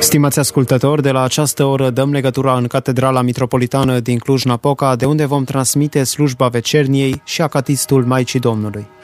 Stimați ascultători, de la această oră dăm legătura în Catedrala Mitropolitană din Cluj-Napoca, de unde vom transmite slujba vecerniei și acatistul Maicii Domnului.